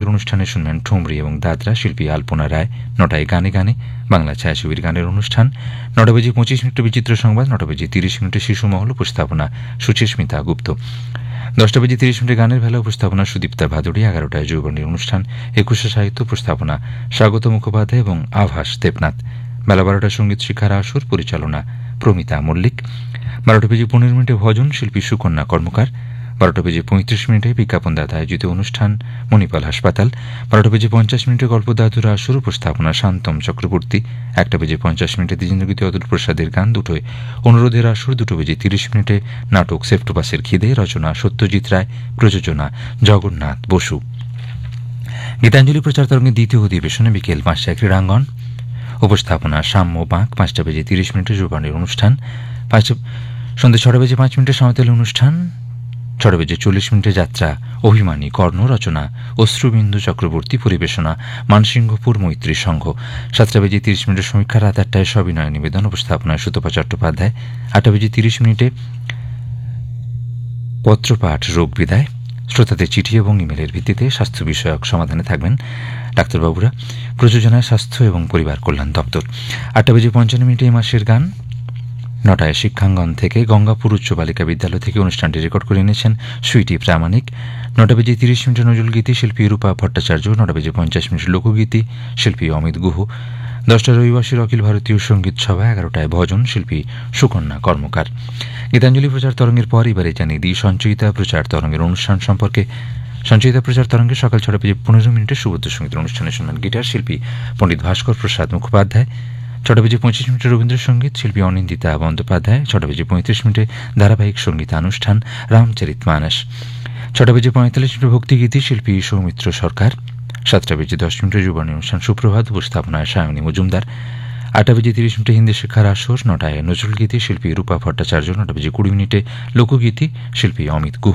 অনুষ্ঠানে শুনবেন ঠুমরি এবং দাদরা, শিল্পী আলপনা রায়। 9টায় গানে গানে বাংলা ছায়াছবির গানের অনুষ্ঠান। 9:25 বিচিত্র সংবাদ। 9:30 শিশু মহল, উপস্থাপনা সুচিস্মিতা গুপ্ত। 10:30 গানের ভেলা, উপস্থাপনা সুদীপ্তা ভাদুড়ী। 11টায় যৌবনের অনুষ্ঠান, 21শে সাহিত্য, উপস্থাপনা স্বাগত মুখোপাধ্যায় এবং আভাস দেবনাথ। বেলা 12টায় সঙ্গীত শিক্ষার আসর, পরিচালনা প্রমিতা মল্লিক। 12:15 ভজন, শিল্পী সুকন্যা কর্মকার। 12:35 বিজ্ঞাপনদাতা আয়োজিত অনুষ্ঠান মণিপাল হাসপাতাল। 12:50 গল্পদাতুর আসর, উপস্থাপনা শান্তম চক্রবর্তী। 1:50 দ্বিজেন্দ্রগীতি অতুল প্রসাদের গান। 2টায় অনুরোধের আসর। 2:30 নাটক সেপ্টোপাসের খিদে, রচনা সত্যজিৎ রায়, প্রযোজনা জগন্নাথ বসু। গীতাঞ্জলি প্রচার তরঙ্গের দ্বিতীয় অধিবেশনে বিকেল 5টায় ক্রীড়াঙ্গন, উপস্থাপনা সাম্য বাঁক। 5:30 যৌবনের অনুষ্ঠান। সন্ধ্যে 6:05 সাঁওতালি অনুষ্ঠান। 6:40 যাত্রা অভিমানী কর্ণ, রচনা অশ্রুবিন্দু চক্রবর্তী, পরিবেশনা মানসিংহপুর মৈত্রী সংঘ। 7:30 সমীক্ষা। রাত 8টায় সবিনয় নিবেদন, উপস্থাপনায় সুতপা চট্টোপাধ্যায়। 8:30 পত্রপাঠ রোগ বিদায়। শ্রোতাদের চিঠি এবং ইমেলের ভিত্তিতে স্বাস্থ্য বিষয়ক সমাধানে থাকবেন ডাক্তারবাবুরা। প্রযোজনায় স্বাস্থ্য এবং পরিবার কল্যাণ দপ্তর। 8:55 এই মাসের গান। 9টায় শিক্ষাঙ্গন থেকে গঙ্গাপুর উচ্চ বালিকা বিদ্যালয় থেকে অনুষ্ঠানটি রেকর্ড করে এনেছেন সুইটি প্রামাণিক। 9:30 নজরুল গীতি, শিল্পী রূপা ভট্টাচার্য। 9:50 লোকগীতি, শিল্পী অমিত গুহ। 10টায় রবিবাসীর অখিল ভারতীয় সঙ্গীত সভা। 11টায় ভজন, শিল্পী সুকন্যা কর্মকার। গীতাঞ্জলি প্রচার তরঙ্গের পর এবারে জানিয়ে দিই সঞ্চয়িতা প্রচার তরঙ্গের অনুষ্ঠান সম্পর্কে। সঞ্চয়িতা প্রচার তরঙ্গে সকাল 6:15 সুবোধ্য সঙ্গীতের অনুষ্ঠানে শুনবেন গিটার শিল্পী পণ্ডিত ভাস্কর প্রসাদ মুখোপাধ্যায়। 6:25 রবীন্দ্রসঙ্গীত, শিল্পী অনিন্দিতা বন্দ্যোপাধ্যায়। 6:35 ধারাবাহিক সঙ্গীতানুষ্ঠান রামচরিত মানস। 6:45 ভক্তিগীতি, শিল্পী সৌমিত্র সরকার। 7:10 যুবনী অনুষ্ঠান সুপ্রভাত, উপস্থাপনায় সায়নী মজুমদার। 8:30 হিন্দি শিক্ষার আসর। 9টায় নজরুল গীতি, শিল্পী রূপা ভট্টাচার্য। 9:20 লোকগীতি, শিল্পী অমিত গুহ।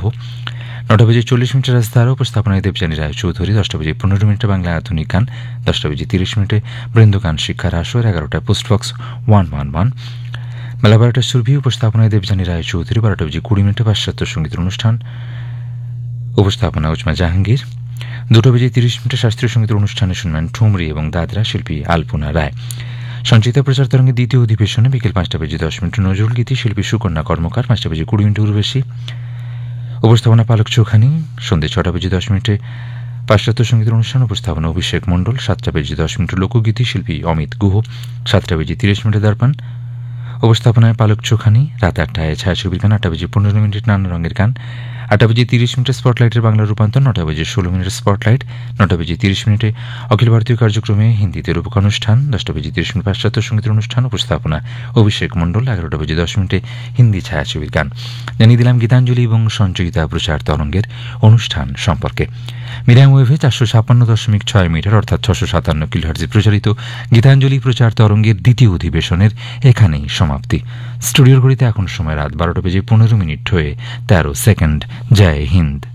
9:40 রাজধারা, উপস্থাপনায় দেবযানী রায় চৌধুরী। 10:15 বাংলা আধুনিক গান। 10:30 বৃন্দগান শিক্ষার আসর। 11টায় পোস্টবক্স 111। বেলা 12টায় সুরভি, উপস্থাপনায় দেবযানী রায় চৌধুরী। 12:20 পাশ্চাত্য সঙ্গীতের অনুষ্ঠান, উপস্থাপনা উজমা জাহাঙ্গীর। 2:30 শাস্ত্রীয় সঙ্গীতের অনুষ্ঠানে শুনবেন ঠুমরি এবং দাদরা, শিল্পী আলপনা রায়। সঞ্চিতা প্রচার তরঙ্গের দ্বিতীয় অধিবেশনে বিকেল 5:10 নজরুল গীতি, শিল্পী সুকন্যা কর্মকার। 5:20 উর্বশী, উপস্থাপনা পালক চোখানি। সন্ধ্যে 6:10 পাশ্চাত্য সঙ্গীতের অনুষ্ঠান, উপস্থাপনা অভিষেক মণ্ডল। 7:10 লোকগীতি, শিল্পী অমিত গুহ। 7:30 দর্পণ, উপস্থাপনায় পালক চোখানি। রাত 8টায় ছায়াছবির গান। 8:15 নানা রঙের গান। 8:30 স্পটলাইটের বাংলা রূপান্তর। 9:16 স্পটলাইট। 9:30 অখিল ভারতীয় কার্যক্রমে হিন্দিতে রূপকানুষ্ঠান। 10:30 পাশ্চাত্য সঙ্গীতের অনুষ্ঠান, উপস্থাপনা অভিষেক মণ্ডল। 11:10 হিন্দি ছায়াছবির গান। জানিয়ে দিলাম গীতাঞ্জলি এবং সঞ্চয়িতা প্রচার তরঙ্গের অনুষ্ঠান সম্পর্কে। মিডিয়াম ওয়েভে 456.6 মিটার অর্থাৎ 657 কিলোহার্টজে প্রচারিত গীতাঞ্জলি প্রচার তরঙ্গের দ্বিতীয় অধিবেশনের এখানেই সমাপ্তি। স্টুডিওর ঘড়িতে এখন সময় রাত 12:15 হয়ে 13 সেকেন্ড। জয় হিন্দ।